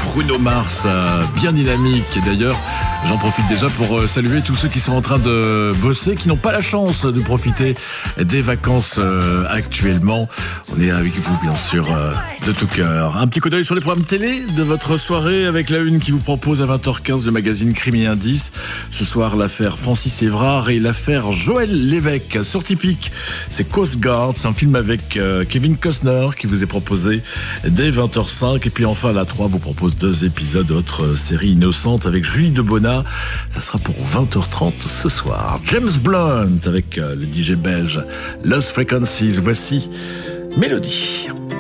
Bruno Mars, bien dynamique. Et d'ailleurs, j'en profite déjà pour saluer tous ceux qui sont en train de bosser, qui n'ont pas la chance de profiter des vacances actuellement. On est avec vous, bien sûr, de tout cœur. Un petit coup d'œil sur les programmes télé de votre soirée avec la une qui vous propose à 20h15 le magazine Crime et Indices. Ce soir, l'affaire Francis Évrard et l'affaire Joël Lévesque. Sur Typique, c'est Coast Guard, c'est un film avec Kevin Costner qui vous est proposé dès 20h05. Et puis enfin, la 3 vous propose 2 épisodes de votre série Innocente avec Julie Debona. Ça sera pour 20h30 ce soir. James Blunt avec le DJ belge Lost Frequencies. Voici Mélodie.